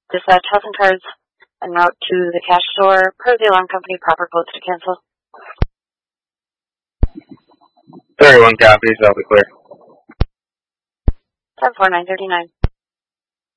Dispatch house and cards en route to the cash store per the alarm company. Proper codes to cancel. 31 copies, I'll be clear. 74939.